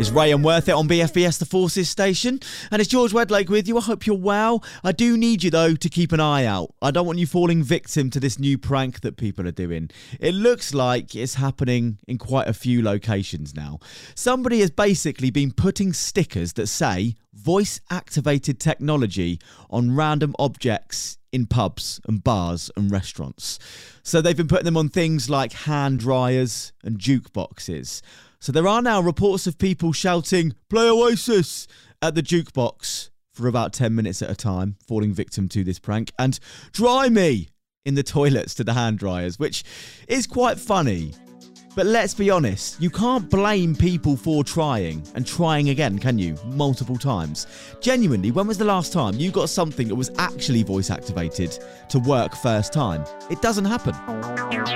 It's Ray and Worth It on BFBS The Forces station, and it's George Wedlake with you. I hope you're well. I do need you though to keep an eye out. I don't want you falling victim to this new prank that people are doing. It looks like it's happening in quite a few locations now. Somebody has basically been putting stickers that say voice activated technology on random objects in pubs and bars and restaurants. So they've been putting them on things like hand dryers and jukeboxes. So there are now reports of people shouting, "Play Oasis," at the jukebox for about 10 minutes at a time, falling victim to this prank, and "Dry me" in the toilets to the hand dryers, which is quite funny. But let's be honest, you can't blame people for trying and trying again, can you? Multiple times. Genuinely, when was the last time you got something that was actually voice activated to work first time? It doesn't happen.